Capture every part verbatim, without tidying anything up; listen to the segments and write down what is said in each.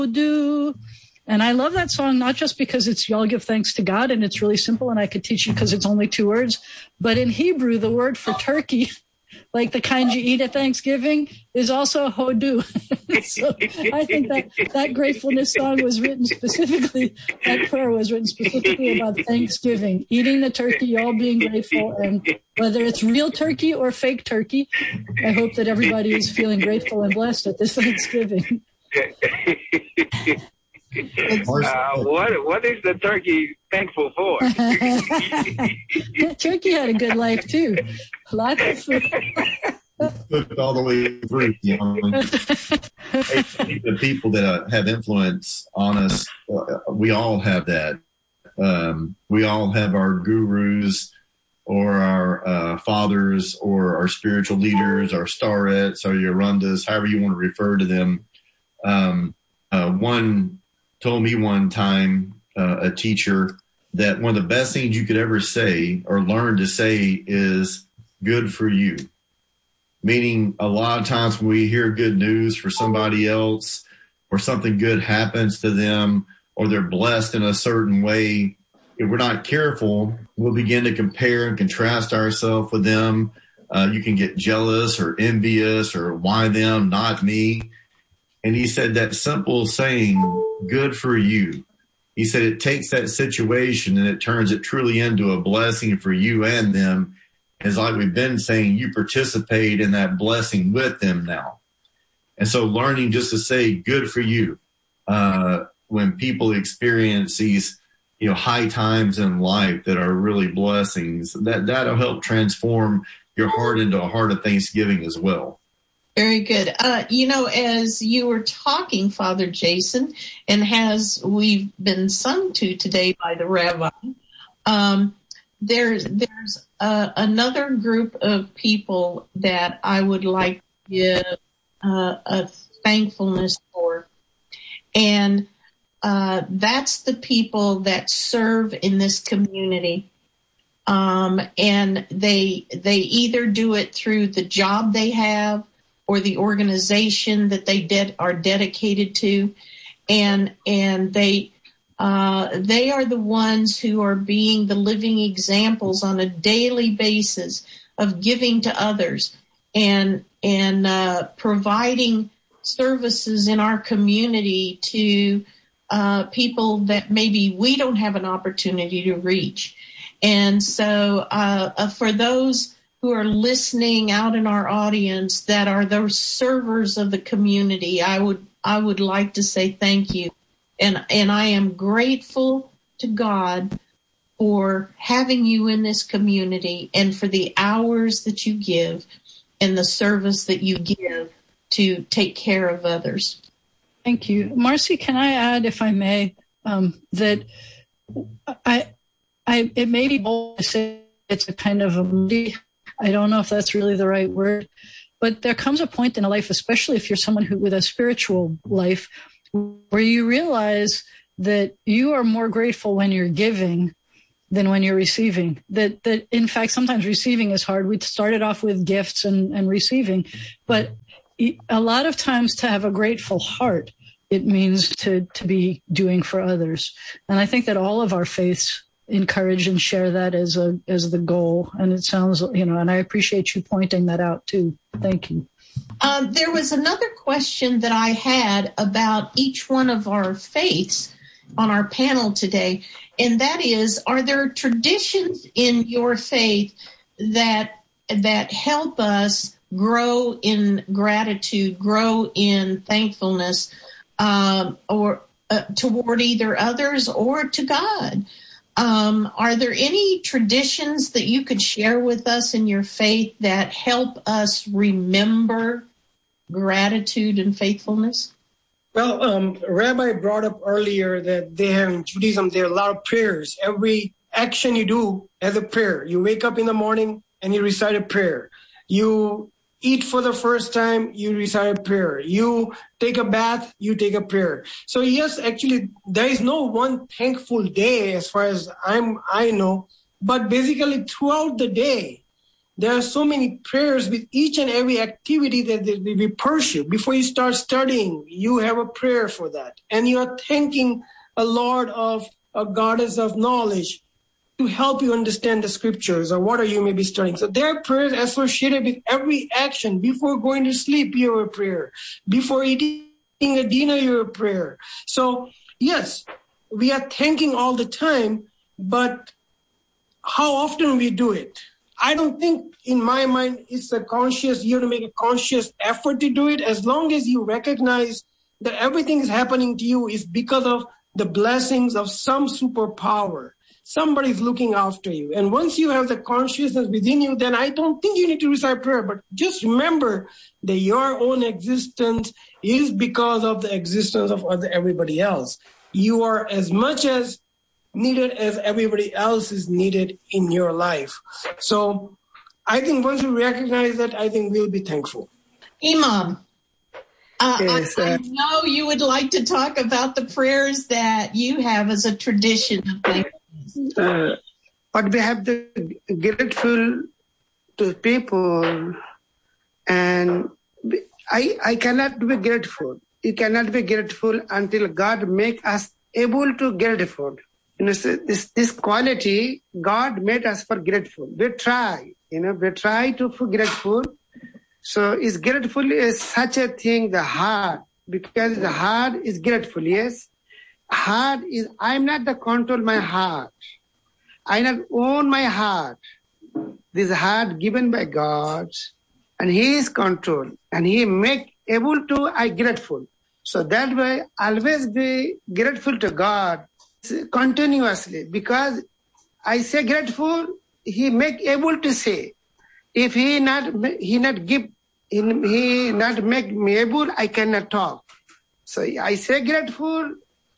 do. And I love that song, not just because it's y'all give thanks to God and it's really simple and I could teach you because it's only two words, but in Hebrew, the word for turkey, like the kind you eat at Thanksgiving, is also hodu. So I think that that gratefulness song was written specifically, that prayer was written specifically about Thanksgiving, eating the turkey, all being grateful, and whether it's real turkey or fake turkey, I hope that everybody is feeling grateful and blessed at this Thanksgiving. Uh, what what is the turkey thankful for? Turkey had a good life too. Lots of food. Cooked all the way through. You know, the people that uh, have influence on us, uh, we all have that. Um, we all have our gurus, or our uh, fathers, or our spiritual leaders, our starets, our Yorandas, however you want to refer to them. Um, uh, one told me one time, uh, a teacher, that one of the best things you could ever say or learn to say is good for you. Meaning a lot of times when we hear good news for somebody else, or something good happens to them, or they're blessed in a certain way, if we're not careful, we'll begin to compare and contrast ourselves with them. Uh, you can get jealous or envious, or why them, not me. And he said that simple saying, good for you. He said it takes that situation and it turns it truly into a blessing for you and them. It's like we've been saying, you participate in that blessing with them now. And so learning just to say good for you, uh, when people experience these, you know, high times in life that are really blessings, that, that'll help transform your heart into a heart of thanksgiving as well. Very good. Uh, you know, as you were talking, Father Jason, and as we've been sung to today by the rabbi, um, there's there's uh, another group of people that I would like to give uh, a thankfulness for, and uh, that's the people that serve in this community. Um, and they they either do it through the job they have, or the organization that they de- are dedicated to, and and they uh, they are the ones who are being the living examples on a daily basis of giving to others and and uh, providing services in our community to uh, people that maybe we don't have an opportunity to reach. And so uh, uh, for those who are listening out in our audience that are those servers of the community, I would I would like to say thank you. And and I am grateful to God for having you in this community and for the hours that you give and the service that you give to take care of others. Thank you. Marcy, can I add, if I may, um, that I I it may be bold to say it's a kind of a I don't know if that's really the right word, but there comes a point in a life, especially if you're someone who with a spiritual life, where you realize that you are more grateful when you're giving than when you're receiving. That, that in fact, sometimes receiving is hard. We started off with gifts and, and receiving, but a lot of times to have a grateful heart, it means to, to be doing for others. And I think that all of our faiths encourage and share that as a as the goal. And it sounds, you know, and I appreciate you pointing that out too. Thank you. Um, there was another question that I had about each one of our faiths on our panel today, and that is, are there traditions in your faith that that help us grow in gratitude, grow in thankfulness, um, or uh, toward either others or to God? Um, are there any traditions that you could share with us in your faith that help us remember gratitude and faithfulness? Well, um, Rabbi brought up earlier that they have in Judaism, there are a lot of prayers. Every action you do has a prayer. You wake up in the morning and you recite a prayer. You eat for the first time, you recite a prayer. You take a bath, you take a prayer. So yes, actually, there is no one thankful day as far as I'm, I know, but basically throughout the day, there are so many prayers with each and every activity that we pursue. Before you start studying, you have a prayer for that. And you are thanking a Lord of a goddess of knowledge to help you understand the scriptures or whatever you may be studying. So there are prayers associated with every action. Before going to sleep, you have a prayer. Before eating a dinner, you have a prayer. So yes, we are thanking all the time, but how often we do it? I don't think in my mind it's a conscious, you have to make a conscious effort to do it. As long as you recognize that everything is happening to you is because of the blessings of some superpower. Somebody's looking after you. And once you have the consciousness within you, then I don't think you need to recite prayer. But just remember that your own existence is because of the existence of other, everybody else. You are as much as needed as everybody else is needed in your life. So I think once we recognize that, I think we'll be thankful. Imam, uh, yes, I, I uh, know you would like to talk about the prayers that you have as a tradition of thankfulness. Uh, but we have to be grateful to people, and I I cannot be grateful. You cannot be grateful until God make us able to grateful. You know, so this this quality God made us for grateful. We try, you know, we try to be grateful. So is grateful is such a thing, the heart, because the heart is grateful. Yes. Heart is, I'm not the control my heart. I not own my heart. This heart given by God, and He is control, and He make able to, I grateful. So that way, always be grateful to God continuously, because I say grateful, He make able to say. If He not, He not give, He not make me able, I cannot talk. So I say grateful,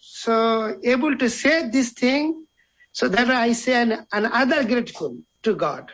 so able to say this thing, so that I say an, another grateful to God.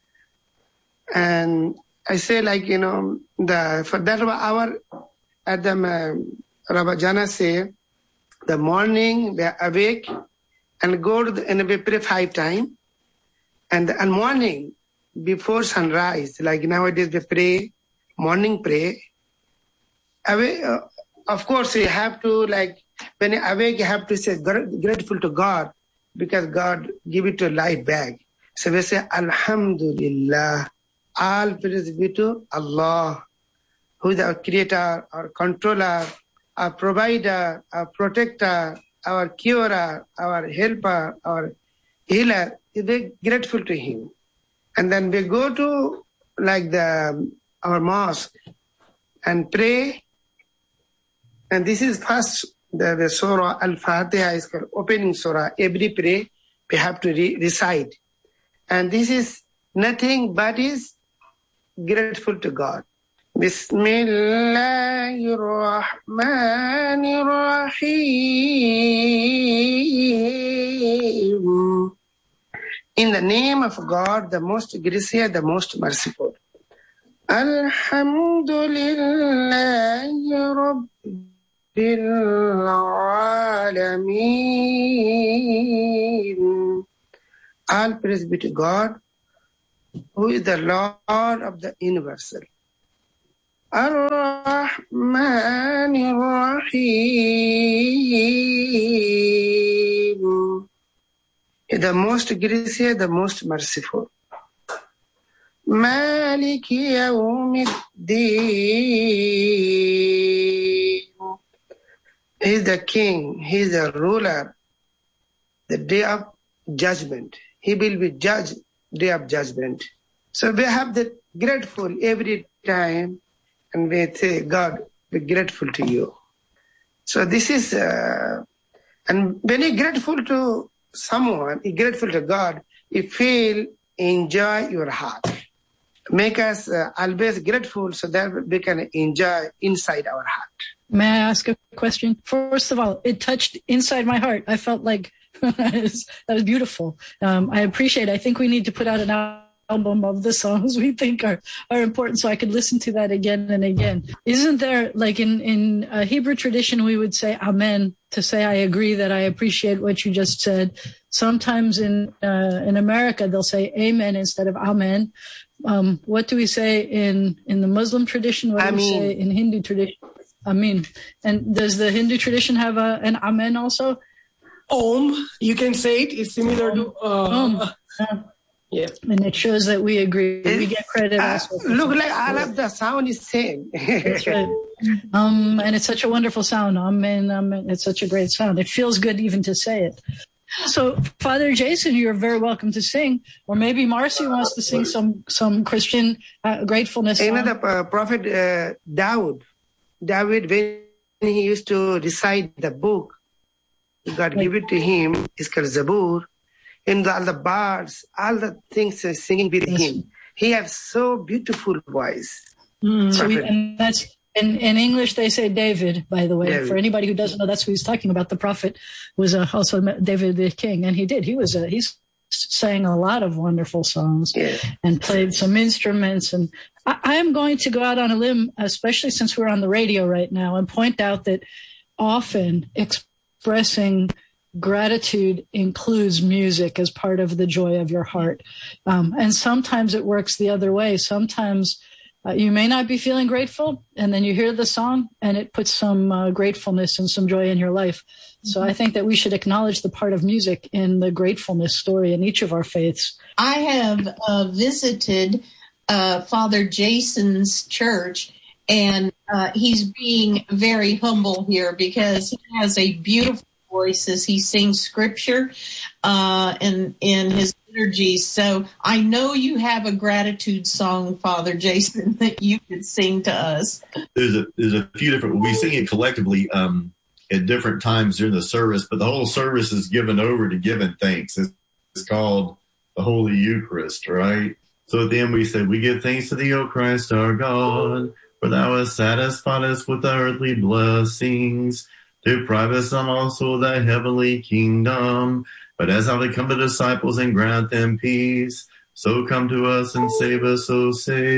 And I say like, you know, the for that hour, at the uh, Rabbi Jana say, the morning we are awake and go to the, and we pray five times. And the morning before sunrise, like nowadays we pray, morning pray. Away, uh, of course, you have to like, when you awake, you have to say grateful to God, because God give it to light back. So we say, Alhamdulillah, all praise be to Allah, who is our creator, our controller, our provider, our protector, our curer, our helper, our healer. We're grateful to Him. And then we go to like the our mosque and pray. And this is first, the, the Surah Al-Fatiha is called opening Surah. Every prayer we have to re- recite. And this is nothing but is grateful to God. Bismillahirrahmanirrahim. In the name of God, the most gracious, the most merciful. Alhamdulillahi Rabbil Alameen. All praise be to God, who is the Lord of the universal. Ar-Rahmanir Rahim. The most gracious, the most merciful. Maliki Yawmiddin. He is the king, he is the ruler, the day of judgment. He will be judged day of judgment. So we have the grateful every time, and we say, God, we're grateful to you. So this is, uh, and when you're grateful to someone, you're grateful to God, you feel, enjoy your heart. Make us uh, always grateful so that we can enjoy inside our heart. May I ask a question? First of all, it touched inside my heart. I felt like that was, that was beautiful. Um, I appreciate it. I think we need to put out an album of the songs we think are, are important so I could listen to that again and again. Isn't there, like in, in a Hebrew tradition, we would say amen to say I agree, that I appreciate what you just said. Sometimes in uh, in America, they'll say amen instead of amen. Um, what do we say in, in the Muslim tradition? What do we say in Hindu tradition? Amin. And does the Hindu tradition have a, an amen also? Om, you can say it. It's similar to uh, Om. Yeah. Yeah. And it shows that we agree. We get credit. Uh, also look like all of the sound is same. That's right. Um, and it's such a wonderful sound. Amen, amen. It's such a great sound. It feels good even to say it. So, Father Jason, you're very welcome to sing, or maybe Marcy wants to sing some some Christian uh, gratefulness song. Another uh, prophet, uh, Dawood. David, when he used to recite the book, God gave it to him. It's called Zabur. And all the bards, all the things are singing with him. He has so beautiful voice. Mm, so we, and that's in, in English they say David, by the way. David. For anybody who doesn't know, that's who he's talking about. The prophet was uh, also David the king, and he did. He was a, he's sang a lot of wonderful songs yeah. and played some instruments. And I, I am going to go out on a limb, especially since we're on the radio right now, and point out that often expressing gratitude includes music as part of the joy of your heart. Um, and sometimes it works the other way. Sometimes uh, you may not be feeling grateful, and then you hear the song and it puts some uh, gratefulness and some joy in your life. So I think that we should acknowledge the part of music in the gratefulness story in each of our faiths. I have uh, visited uh, Father Jason's church, and uh, he's being very humble here because he has a beautiful voice as he sings scripture uh, in, in his liturgies. So I know you have a gratitude song, Father Jason, that you could sing to us. There's a there's a few different. We sing it collectively um, at different times during the service, but the whole service is given over to giving thanks. It's, it's called the Holy Eucharist, right? So at the end we say, "We give thanks to thee, O Christ our God, for thou hast satisfied us with the earthly blessings, to deprive us on also thy heavenly kingdom. But as thou did come to disciples and grant them peace, so come to us and save us, O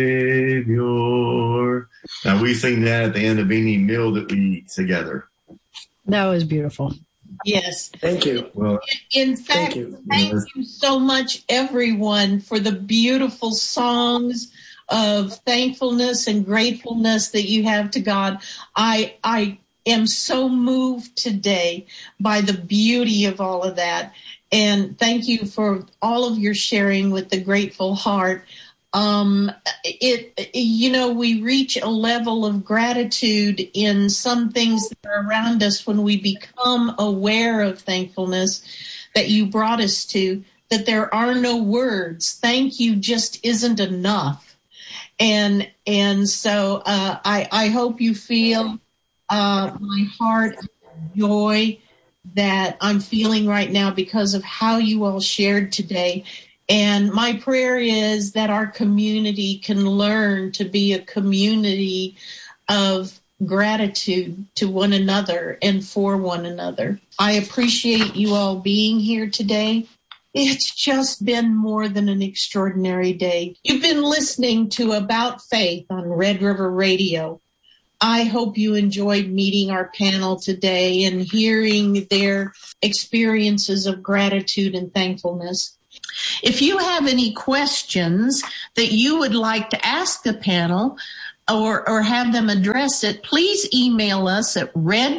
Savior." Now we sing that at the end of any meal that we eat together. That was beautiful. Yes. Thank you. Well, in fact, thank you, thank you so much, everyone, for the beautiful songs of thankfulness and gratefulness that you have to God. I, I, am so moved today by the beauty of all of that. And thank you for all of your sharing with the grateful heart. Um, it, you know, we reach a level of gratitude in some things that are around us when we become aware of thankfulness that you brought us to, that there are no words. Thank you just isn't enough. And, and so, uh, I, I hope you feel Uh, my heart joy that I'm feeling right now because of how you all shared today. And my prayer is that our community can learn to be a community of gratitude to one another and for one another. I appreciate you all being here today. It's just been more than an extraordinary day. You've been listening to About Faith on Red River Radio. I hope you enjoyed meeting our panel today and hearing their experiences of gratitude and thankfulness. If you have any questions that you would like to ask the panel or, or have them address it, please email us at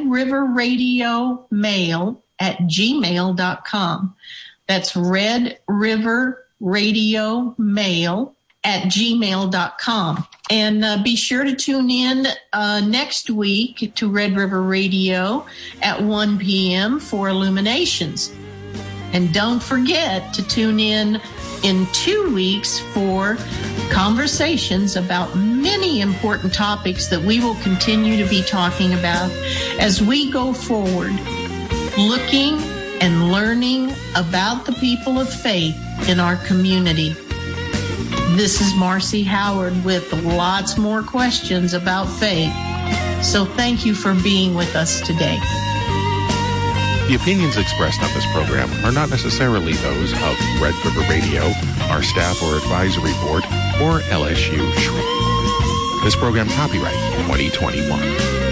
redriverradiomail at gmail dot com. That's redriverradiomail at gmail dot com. And uh, be sure to tune in uh, next week to Red River Radio at one p.m. for Illuminations. And don't forget to tune in in two weeks for conversations about many important topics that we will continue to be talking about as we go forward, looking and learning about the people of faith in our community. This is Marcy Howard with lots more questions about faith. So thank you for being with us today. The opinions expressed on this program are not necessarily those of Red River Radio, our staff or advisory board, or L S U Shreveport. This program copyright twenty twenty-one.